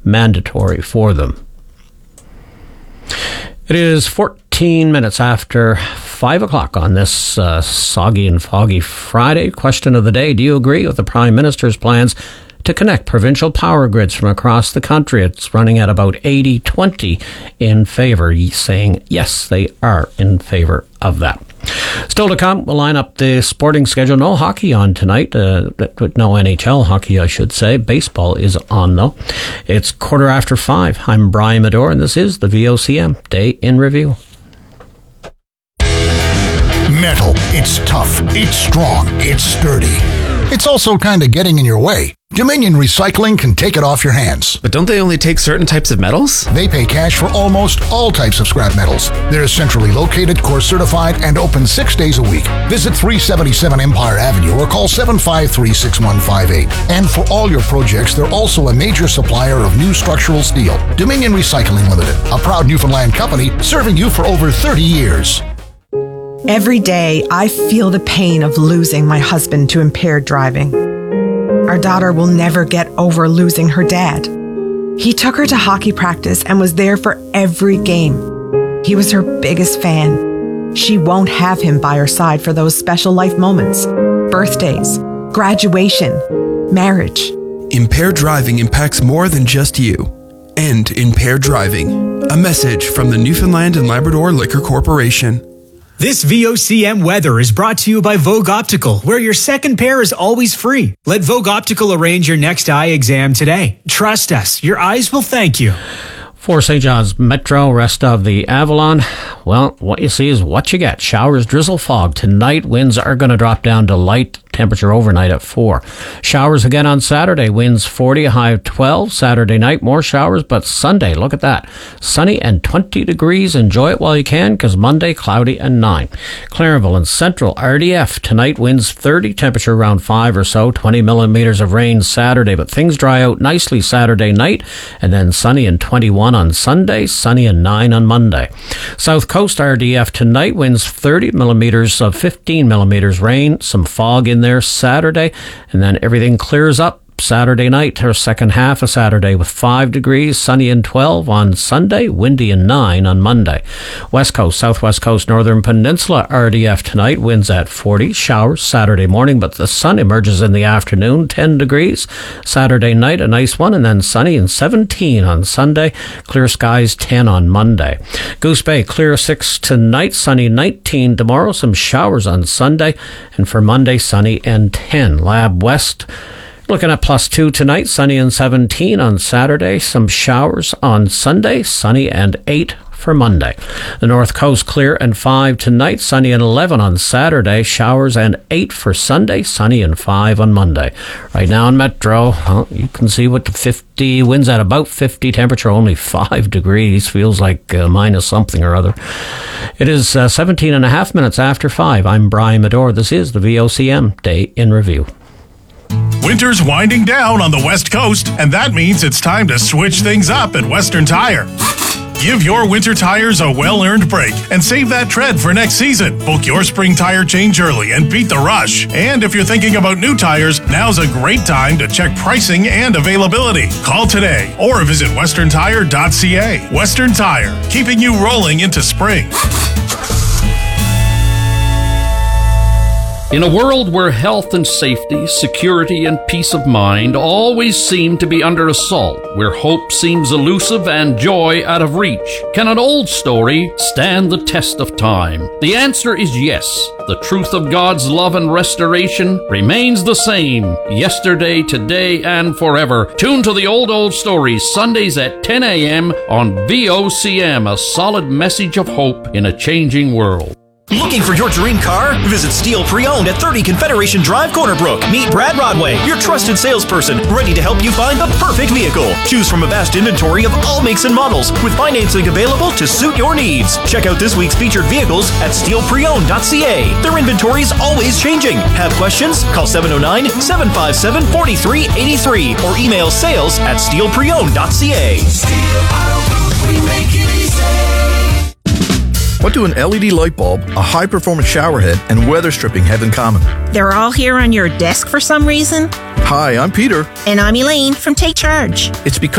mandatory for them. It is 14 minutes after 5 o'clock on this soggy and foggy Friday. Question of the day: do you agree with the Prime Minister's plans to connect provincial power grids from across the country? It's running at about 80-20 in favour, saying yes, they are in favour of that. Still to come, we'll line up the sporting schedule. No hockey on tonight. No NHL hockey, I should say. Baseball is on, though. It's 5:15. I'm Brian Medore, and this is the VOCM Day in Review. Metal. It's tough. It's strong. It's sturdy. It's also kind of getting in your way. Dominion Recycling can take it off your hands. But don't they only take certain types of metals? They pay cash for almost all types of scrap metals. They're centrally located, course certified, and open 6 days a week. Visit 377 Empire Avenue or call 753-6158. And for all your projects, they're also a major supplier of new structural steel. Dominion Recycling Limited, a proud Newfoundland company serving you for over 30 years. Every day, I feel the pain of losing my husband to impaired driving. Our daughter will never get over losing her dad. He took her to hockey practice and was there for every game. He was her biggest fan. She won't have him by her side for those special life moments: birthdays, graduation, marriage. Impaired driving impacts more than just you. End impaired driving. A message from the Newfoundland and Labrador Liquor Corporation. This VOCM weather is brought to you by Vogue Optical, where your second pair is always free. Let Vogue Optical arrange your next eye exam today. Trust us, your eyes will thank you. For St. John's Metro, rest of the Avalon, well, what you see is what you get. Showers, drizzle, fog. Tonight, winds are going to drop down to light. Temperature overnight at 4. Showers again on Saturday. Winds 40, a high of 12. Saturday night, more showers, but Sunday, look at that. Sunny and 20 degrees. Enjoy it while you can, because Monday, cloudy and 9. Clarenville and Central, RDF. Tonight, winds 30, temperature around 5 or so. 20 millimeters of rain Saturday, but things dry out nicely Saturday night. And then sunny and 21 on Sunday, sunny and 9 on Monday. South Coast, RDF. Tonight, winds 30 millimeters of 15 millimeters rain. Some fog in there Saturday, and then everything clears up Saturday night, or second half of Saturday, with 5 degrees, sunny and 12 on Sunday, windy and 9 on Monday. West Coast, Southwest Coast, Northern Peninsula, RDF tonight, winds at 40, showers Saturday morning, but the sun emerges in the afternoon, 10 degrees. Saturday night, a nice one, and then sunny and 17 on Sunday, clear skies 10 on Monday. Goose Bay, clear 6 tonight, sunny 19 tomorrow, some showers on Sunday, and for Monday, sunny and 10. Lab West, looking at +2 tonight, sunny and 17 on Saturday, some showers on Sunday, sunny and 8 for Monday. The North Coast, clear and 5 tonight, sunny and 11 on Saturday, showers and 8 for Sunday, sunny and 5 on Monday. Right now in Metro, well, you can see what the 50 winds at about 50, temperature only 5 degrees, feels like minus something or other. It is 17 and a half minutes after 5. I'm Brian Medore. This is the VOCM Day in Review. Winter's winding down on the West Coast, and that means it's time to switch things up at Western Tire. Give your winter tires a well-earned break and save that tread for next season. Book your spring tire change early and beat the rush. And if you're thinking about new tires, now's a great time to check pricing and availability. Call today or visit westerntire.ca. Western Tire, keeping you rolling into spring. In a world where health and safety, security and peace of mind always seem to be under assault, where hope seems elusive and joy out of reach, can an old story stand the test of time? The answer is yes. The truth of God's love and restoration remains the same, yesterday, today, and forever. Tune to the Old Stories, Sundays at 10 a.m. on VOCM, a solid message of hope in a changing world. Looking for your dream car? Visit Steel Pre-Owned at 30 Confederation Drive, Corner Brook. Meet Brad Rodway, your trusted salesperson, ready to help you find the perfect vehicle. Choose from a vast inventory of all makes and models, with financing available to suit your needs. Check out this week's featured vehicles at steelpreowned.ca. Their inventory is always changing. Have questions? Call 709-757-4383 or email sales@steelpreowned.ca. Steel Auto Group, we make it easy. What do an LED light bulb, a high-performance shower head, and weather stripping have in common? They're all here on your desk for some reason. Hi, I'm Peter. And I'm Elaine from Take Charge. It's because